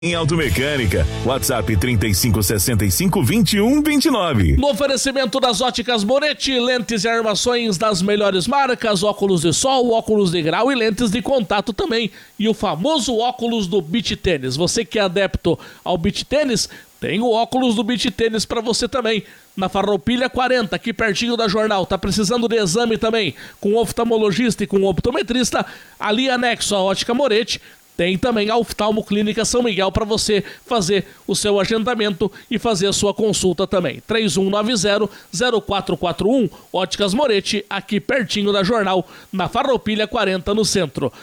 Em Automecânica, WhatsApp 3565-2129. No oferecimento das óticas Moretti, lentes e armações das melhores marcas, óculos de sol, óculos de grau e lentes de contato também. E o famoso óculos do beach tênis. Você que é adepto ao beach tênis, tem o óculos do beach tênis para você também. Na Farroupilha 40, aqui pertinho da Jornal. Tá precisando de exame também com oftalmologista e com optometrista? Ali anexo a ótica Moretti. Tem também a Oftalmo Clínica São Miguel para você fazer o seu agendamento e fazer a sua consulta também. 3190-0441, Óticas Moretti, aqui pertinho da Jornal, na Farroupilha 40, no centro.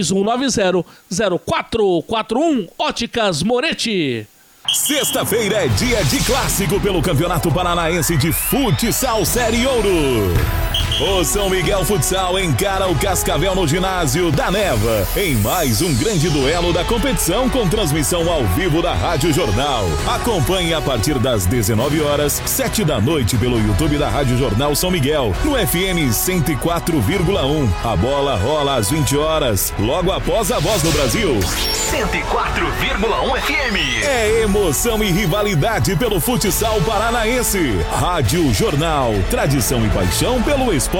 3190-0441, Óticas Moretti. Sexta-feira é dia de clássico pelo Campeonato Paranaense de Futsal Série Ouro. O São Miguel Futsal encara o Cascavel no ginásio da Neva em mais um grande duelo da competição com transmissão ao vivo da Rádio Jornal. Acompanhe a partir das 19 horas, 7 da noite pelo YouTube da Rádio Jornal São Miguel, no FM 104,1. A bola rola às 20 horas, logo após a Voz do Brasil. 104,1 FM. É emoção e rivalidade pelo futsal paranaense. Rádio Jornal, tradição e paixão pelo esporte.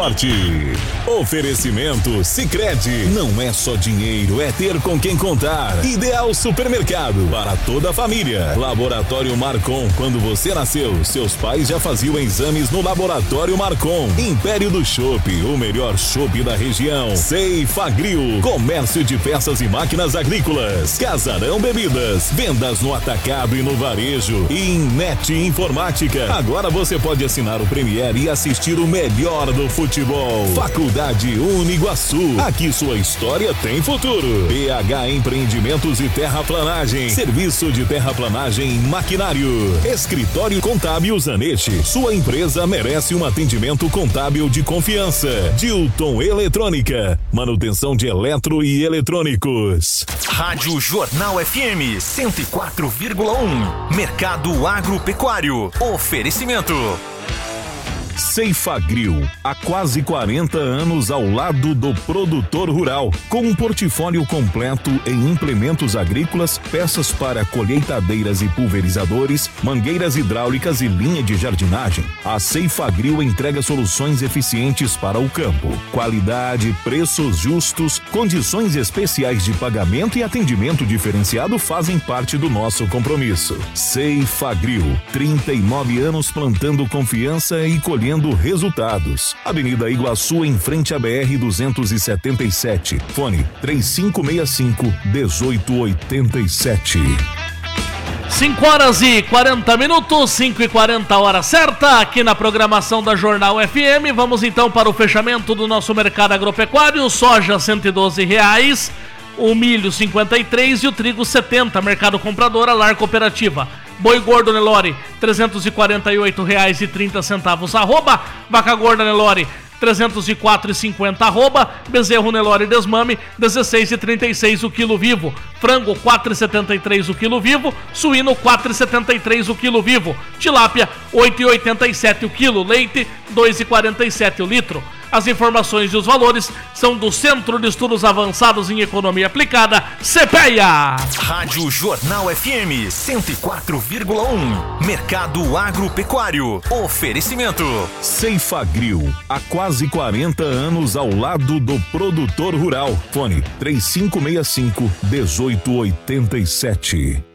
Oferecimento Sicredi. Não é só dinheiro, é ter com quem contar. Ideal Supermercado para toda a família. Laboratório Marcon. Quando você nasceu, seus pais já faziam exames no Laboratório Marcon. Império do Chopp, o melhor chopp da região. Ceifagril, comércio de peças e máquinas agrícolas. Casarão Bebidas, vendas no atacado e no varejo. E Net Informática. Agora você pode assinar o Premiere e assistir o melhor do futebol. Faculdade Uniguaçu. Aqui sua história tem futuro. PH Empreendimentos e Terraplanagem. Serviço de terraplanagem e maquinário. Escritório Contábil Zanetti. Sua empresa merece um atendimento contábil de confiança. Dilton Eletrônica. Manutenção de eletro e eletrônicos. Rádio Jornal FM 104,1. Mercado Agropecuário. Oferecimento Ceifagril, há quase 40 anos ao lado do produtor rural, com um portfólio completo em implementos agrícolas, peças para colheitadeiras e pulverizadores, mangueiras hidráulicas e linha de jardinagem. A Ceifagril entrega soluções eficientes para o campo. Qualidade, preços justos, condições especiais de pagamento e atendimento diferenciado fazem parte do nosso compromisso. Ceifagril, 39 anos plantando confiança e colhendo resultados. Avenida Iguaçu, em frente à BR-277. Fone 3565-1887. 5 horas e 40 minutos, 5 e 40 hora certa, aqui na programação da Jornal FM. Vamos então para o fechamento do nosso mercado agropecuário. Soja R$112, o milho 53 e o trigo 70. Mercado comprador, Lar Cooperativa. Boi gordo Nelore, R$348,30, arroba. Vaca gorda Nelore, R$304,50, arroba. Bezerro Nelore Desmame, R$16,36 o quilo vivo. Frango, R$4,73 o quilo vivo. Suíno, R$4,73 o quilo vivo. Tilápia, R$8,87 o quilo. Leite, R$2,47 o litro. As informações e os valores são do Centro de Estudos Avançados em Economia Aplicada, CPEA. Rádio Jornal FM 104,1. Mercado Agropecuário. Oferecimento Ceifagril, há quase 40 anos ao lado do produtor rural. Fone 3565-1887.